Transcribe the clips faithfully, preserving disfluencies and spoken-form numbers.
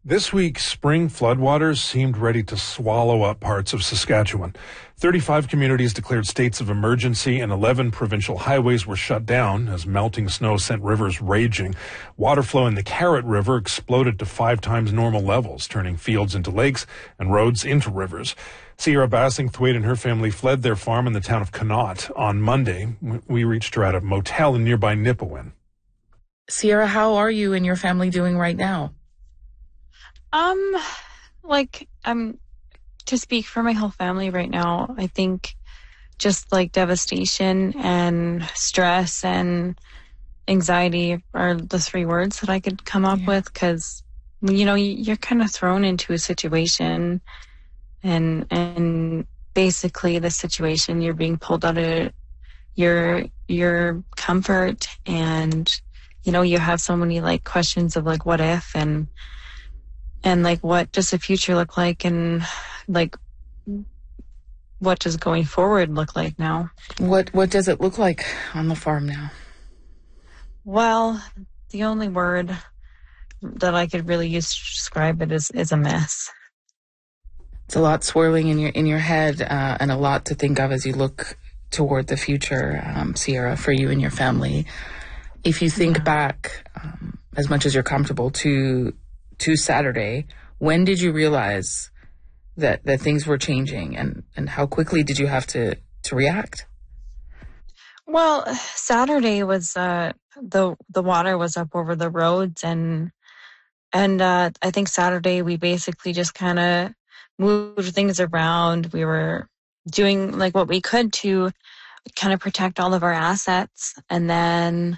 This week, spring floodwaters seemed ready to swallow up parts of Saskatchewan. thirty-five communities declared states of emergency and eleven provincial highways were shut down as melting snow sent rivers raging. Water flow in the Carrot River exploded to five times normal levels, turning fields into lakes and roads into rivers. Sierra Bassingthwaite and her family fled their farm in the town of Connaught on Monday. We reached her at a motel in nearby Nipawin. Sierra, how are you and your family doing right now? Um, like, um, to speak for my whole family right now, I think just like devastation and stress and anxiety are the three words that I could come up yeah. with, because, you know, you're kind of thrown into a situation and, and basically the situation, you're being pulled out of your, your comfort, and, you know, you have so many like questions of like, what if, and, And like, what does the future look like? And like, what does going forward look like now? What What does it look like on the farm now? Well, the only word that I could really use to describe it is, is a mess. It's a lot swirling in your in your head, uh, and a lot to think of as you look toward the future, um, Sierra, for you and your family. If you think yeah. back, um, as much as you're comfortable, to to Saturday, when did you realize that, that things were changing, and, and how quickly did you have to, to react? Well, Saturday was, uh, the, the water was up over the roads, and, and, uh, I think Saturday we basically just kind of moved things around. We were doing like what we could to kind of protect all of our assets. And then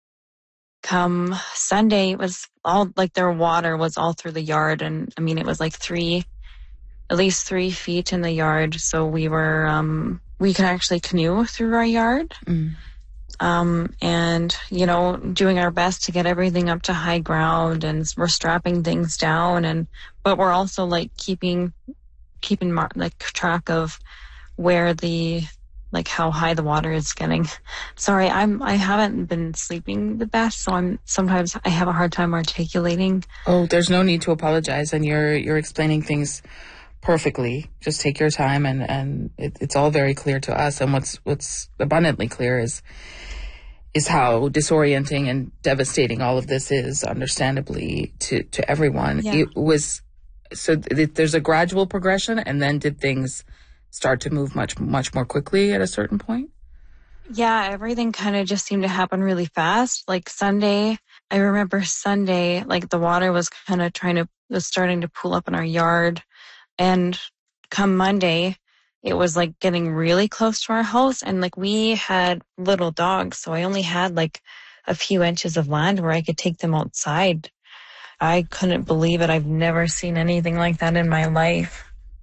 come Sunday, it was all like their water was all through the yard. And I mean, it was like three, at least three feet in the yard. So we were, um, we could actually canoe through our yard. Mm. Um, and, you know, doing our best to get everything up to high ground, and we're strapping things down, and, but we're also like keeping, keeping mar- like track of where the, like how high the water is getting. Sorry, I'm, I haven't been sleeping the best, so I'm, sometimes I have a hard time articulating. Oh, there's no need to apologize, and you're, you're explaining things perfectly. Just take your time, and, and it, it's all very clear to us. And what's, what's abundantly clear is, is how disorienting and devastating all of this is, understandably, to, to everyone. Yeah. It was, so th- there's a gradual progression, and then did things start to move much, much more quickly at a certain point? Yeah, everything kind of just seemed to happen really fast. Like Sunday, I remember Sunday, like the water was kind of trying to, was starting to pool up in our yard. And come Monday, it was like getting really close to our house. And like we had little dogs, so I only had like a few inches of land where I could take them outside. I couldn't believe it. I've never seen anything like that in my life.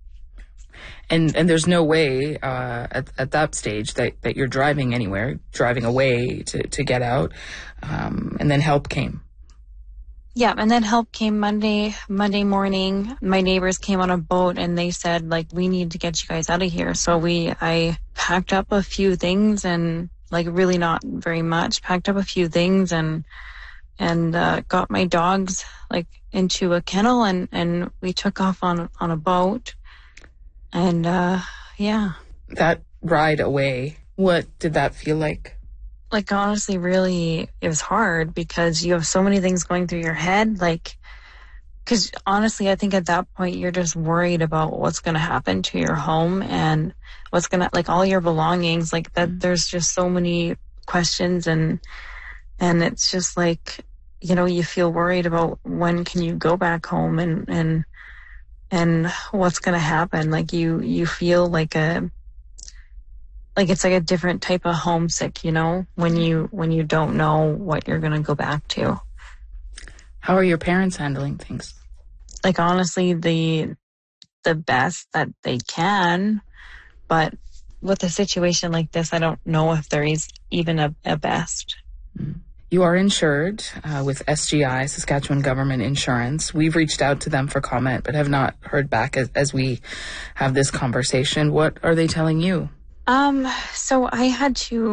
And and there's no way uh, at at that stage that, that you're driving anywhere, driving away to, to get out. Um, and then help came. Yeah, and then help came Monday, Monday morning. My neighbors came on a boat, and they said, like, we need to get you guys out of here. So we, I packed up a few things, and like really not very much, packed up a few things, and and uh, got my dogs like into a kennel, and, and we took off on on a boat. And, uh, yeah. That ride away, what did that feel like? Like, honestly, really, it was hard because you have so many things going through your head. Like, because honestly, I think at that point, you're just worried about what's going to happen to your home and what's going to, like, all your belongings. Like, that, mm-hmm. There's just so many questions, and, and it's just like, you know, you feel worried about when can you go back home, and, and, and what's going to happen. Like you, you feel like a, like it's like a different type of homesick, you know, when you, when you don't know what you're going to go back to. How are your parents handling things? Like, honestly, the, the best that they can, but with a situation like this, I don't know if there is even a, a best. Mm. You are insured uh, with S G I, Saskatchewan Government Insurance. We've reached out to them for comment, but have not heard back as, as we have this conversation. What are they telling you? Um, so I had to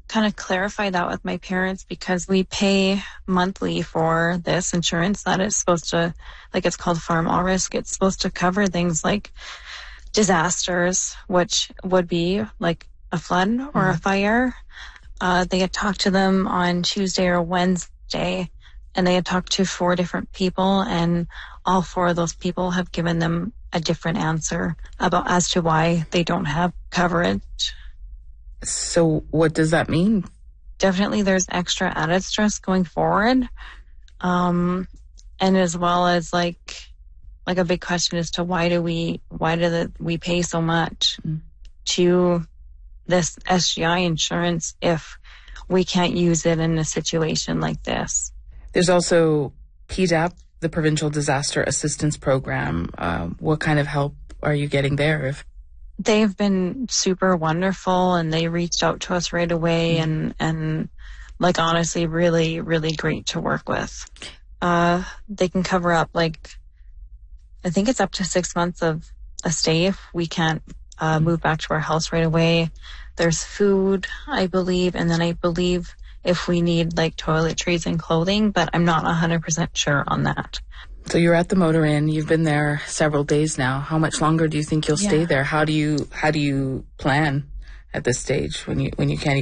kind of clarify that with my parents because we pay monthly for this insurance that is supposed to, like it's called Farm All Risk. It's supposed to cover things like disasters, which would be like a flood or mm-hmm. a fire. Uh, they had talked to them on Tuesday or Wednesday, and they had talked to four different people, and all four of those people have given them a different answer about as to why they don't have coverage. So what does that mean? Definitely there's extra added stress going forward. Um, and as well as like, like a big question as to why do we, why do the, we pay so much mm. to this S G I insurance if we can't use it in a situation like this? There's also P D A P, the Provincial Disaster Assistance Program. Um, what kind of help are you getting there? If They've been super wonderful, and they reached out to us right away, mm-hmm. and and like honestly, really, really great to work with. Uh, they can cover up like I think it's up to six months of a stay if we can't uh, move back to our house right away. There's food, I believe, and then I believe if we need like toiletries and clothing, but I'm not one hundred percent sure on that. So you're at the Motor Inn. You've been there several days now. How much longer do you think you'll yeah. stay there? How do you how do you plan at this stage when you when you can't even